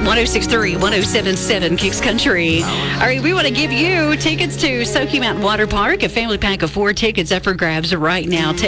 106.3, 107.7 Kicks Country. All right, we want to give you tickets to Smoky Mountain Water Park, a family pack of 4 tickets up for grabs right now. Take